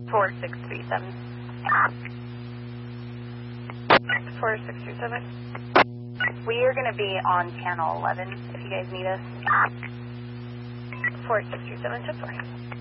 4637. 4637. We are going to be on channel 11 if you guys need us. 4637, just sorry.